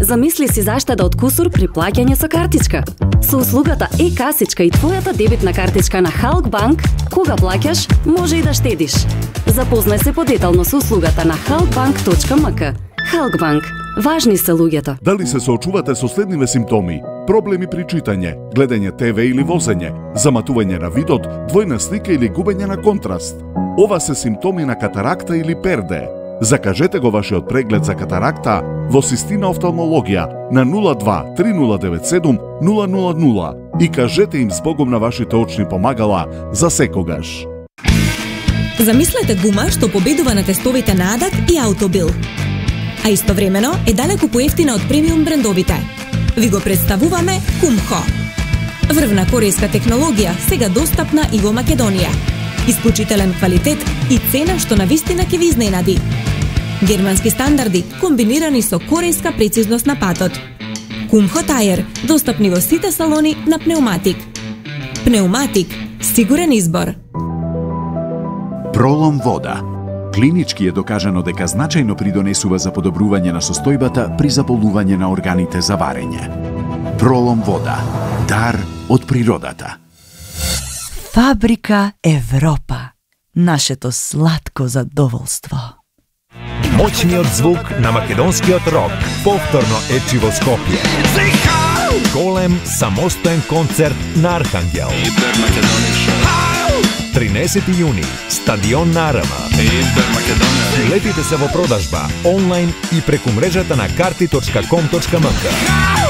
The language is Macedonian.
Замисли си заштеда од кусур при плаќање со картичка. Со услугата e-касичка и твојата дебитна картичка на Халк Банк, кога плаќаш, може и да штедиш. Запознај се подетално со услугата на halkbank.mk. Халк Банк. Важни се луѓето. Дали се соочувате со следниве симптоми? Проблеми при читање, гледање ТВ или возење, заматување на видот, двојна слика или губење на контраст? Ова се симптоми на катаракта или перде. Закажете го вашиот преглед за катаракта во Систина офталмологија на 02 3097 000 и кажете им збогом на вашите очни помагала за секогаш. Замислете гума што победува на тестовите на Адак и Аутобил. А истовремено е далеку поевтина од премиум брендовите. Ви го представуваме Kumho. Врвна корејска технологија, сега достапна и во Македонија. Исклучителен квалитет и цена што навистина ќе ви изненади. Германски стандарди комбинирани со корејска прецизност на патот. Kumho Tire, достапни во сите салони на пнеуматик. Пнеуматик, сигурен избор. Пролом вода. Клинички е докажано дека значајно придонесува за подобрување на состојбата при заболување на органите за варење. Пролом вода. Дар од природата. Фабрика Европа. Нашето сладко задоволство. Моćниот звук на македонскиот рок повторно ечи во Скопје. Голем самостоен концерт на Архангел. 13 јуни, стадион на Арама. Билетите се во продажба онлайн и преку мрежата на karti.com.mk.